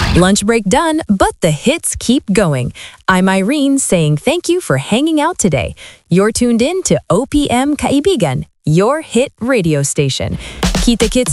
Lunch break done, but the hits keep going. I'm Irene saying thank you for hanging out today. You're tuned in to OPM Kaibigan, your hit radio station. Kita Kits